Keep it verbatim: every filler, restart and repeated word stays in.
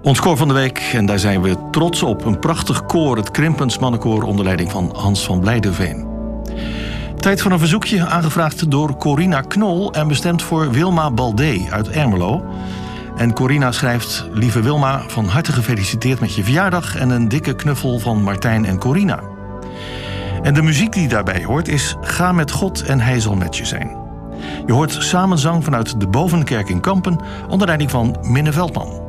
Ons koor van de week, en daar zijn we trots op. Een prachtig koor, het Krimpens Mannenkoor onder leiding van Hans van Blijderveen. Tijd voor een verzoekje, aangevraagd door Corina Knol en bestemd voor Wilma Baldé uit Ermelo. En Corina schrijft: lieve Wilma, van harte gefeliciteerd met je verjaardag en een dikke knuffel van Martijn en Corina. En de muziek die daarbij hoort is Ga met God en hij zal met je zijn. Je hoort samenzang vanuit de Bovenkerk in Kampen onder leiding van Minne Veldman.